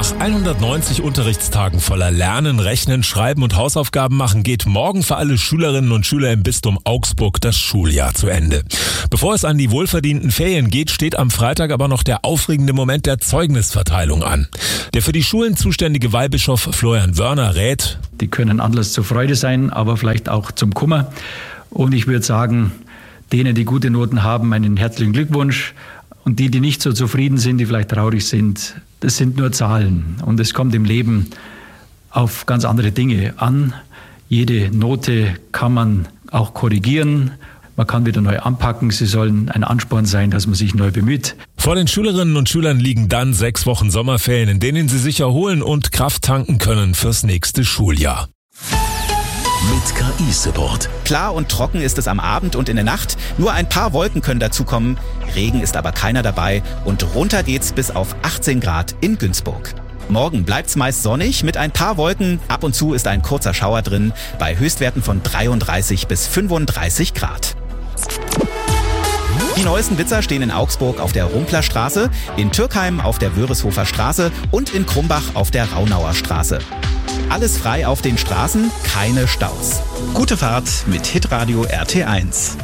Nach 190 Unterrichtstagen voller Lernen, Rechnen, Schreiben und Hausaufgaben machen geht morgen für alle Schülerinnen und Schüler im Bistum Augsburg das Schuljahr zu Ende. Bevor es an die wohlverdienten Ferien geht, steht am Freitag aber noch der aufregende Moment der Zeugnisverteilung an. Der für die Schulen zuständige Weihbischof Florian Wörner rät: Die können Anlass zur Freude sein, aber vielleicht auch zum Kummer. Und ich würde sagen, denen, die gute Noten haben, einen herzlichen Glückwunsch. Und die nicht so zufrieden sind, die vielleicht traurig sind, das sind nur Zahlen. Und es kommt im Leben auf ganz andere Dinge an. Jede Note kann man auch korrigieren. Man kann wieder neu anpacken. Sie sollen ein Ansporn sein, dass man sich neu bemüht. Vor den Schülerinnen und Schülern liegen dann 6 Wochen Sommerferien, in denen sie sich erholen und Kraft tanken können fürs nächste Schuljahr. Mit KI-Support. Klar und trocken ist es am Abend und in der Nacht. Nur ein paar Wolken können dazukommen. Regen ist aber keiner dabei und runter geht's bis auf 18 Grad in Günzburg. Morgen bleibt's meist sonnig mit ein paar Wolken. Ab und zu ist ein kurzer Schauer drin bei Höchstwerten von 33 bis 35 Grad. Die neuesten Witzer stehen in Augsburg auf der Rumplerstraße, in Türkheim auf der Wörishofer Straße und in Krumbach auf der Raunauer Straße. Alles frei auf den Straßen, keine Staus. Gute Fahrt mit Hitradio RT1.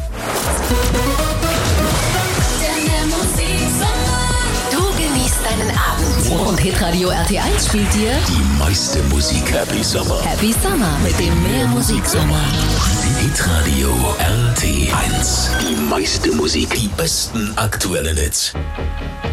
Du genießt deinen Abend. Und Hitradio RT1 spielt dir Die meiste Musik. Happy Summer. Happy Summer mit dem Mehr Musiksommer. Hitradio RT1. Die meiste Musik. Die besten aktuellen Hits.